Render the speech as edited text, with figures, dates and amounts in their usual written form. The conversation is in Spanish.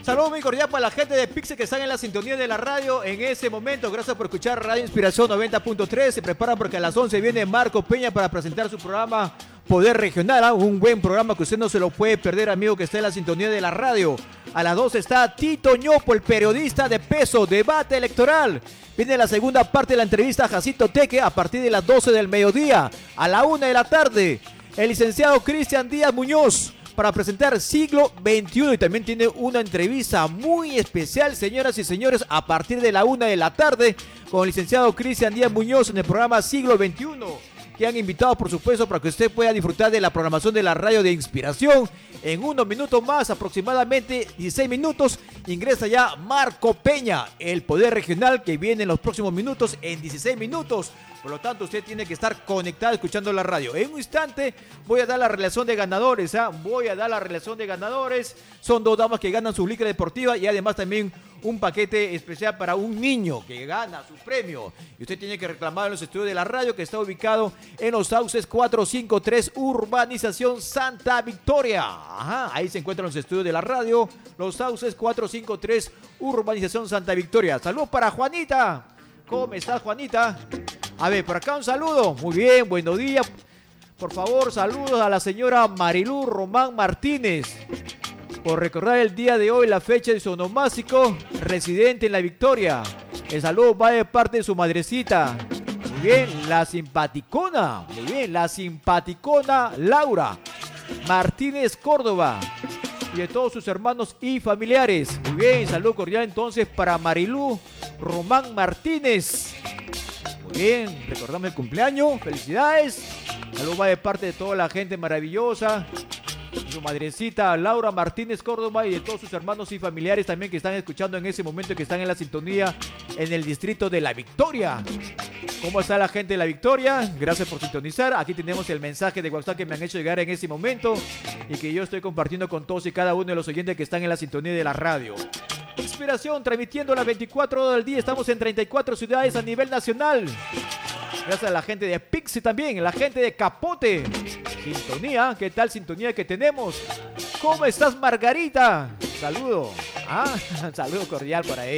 Saludos muy cordial para la gente de Pixel que están en la sintonía de la radio en ese momento. Gracias por escuchar Radio Inspiración 90.3. Se preparan porque a las 11 viene Marco Peña para presentar su programa Poder Regional, ¿eh? Un buen programa que usted no se lo puede perder, amigo, que está en la sintonía de la radio. A las 12 está Tito Ñopo, el periodista de peso, debate electoral. Viene la segunda parte de la entrevista a Jacito Teque a partir de las 12 del mediodía. A la 1 de la tarde, el licenciado Cristian Díaz Muñoz para presentar Siglo XXI, y también tiene una entrevista muy especial, señoras y señores, a partir de la 1 de la tarde con el licenciado Cristian Díaz Muñoz en el programa Siglo XXI, que han invitado, por supuesto, para que usted pueda disfrutar de la programación de la radio de Inspiración. En unos minutos más, aproximadamente 16 minutos, ingresa ya Marco Peña, el Poder Regional, que viene en los próximos minutos, en 16 minutos. Por lo tanto, usted tiene que estar conectado escuchando la radio. En un instante voy a dar la relación de ganadores. Voy a dar la relación de ganadores. Son dos damas que ganan su liga deportiva y además también un paquete especial para un niño que gana su premio. Y usted tiene que reclamar en los estudios de la radio, que está ubicado en Los Sauces 453, Urbanización Santa Victoria. Ahí se encuentran los estudios de la radio, Los Sauces 453, Urbanización Santa Victoria. Saludos para Juanita. ¿Cómo estás, Juanita? A ver, por acá un saludo. Muy bien, buenos días. Por favor, saludos a la señora Marilú Román Martínez, por recordar el día de hoy la fecha de su onomástico, residente en La Victoria. El saludo va de parte de su madrecita. Muy bien, la simpaticona. Muy bien, la simpaticona Laura Martínez Córdoba. Y de todos sus hermanos y familiares. Muy bien, saludo cordial entonces para Marilú Román Martínez. Muy bien, recordamos el cumpleaños. Felicidades. Saludo va de parte de toda la gente maravillosa. Su madrecita Laura Martínez Córdoba y de todos sus hermanos y familiares también que están escuchando en ese momento, que están en la sintonía en el distrito de La Victoria. ¿Cómo está la gente de La Victoria? Gracias por sintonizar. Aquí tenemos el mensaje de WhatsApp que me han hecho llegar en ese momento y que yo estoy compartiendo con todos y cada uno de los oyentes que están en la sintonía de la radio. Inspiración, transmitiendo las 24 horas del día. Estamos en 34 ciudades a nivel nacional. Gracias a la gente de Pixi también, la gente de Capote. Sintonía, ¿qué tal sintonía que tenemos? ¿Cómo estás, Margarita? Saludo. Saludo cordial para ella.